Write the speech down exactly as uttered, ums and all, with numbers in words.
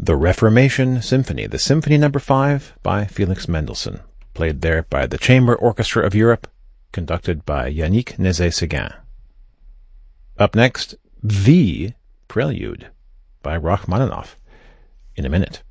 The Reformation Symphony, the Symphony Number five by Felix Mendelssohn, played there by the Chamber Orchestra of Europe, conducted by Yannick Nézet-Séguin. Up next, The Prelude by Rachmaninoff, in a minute.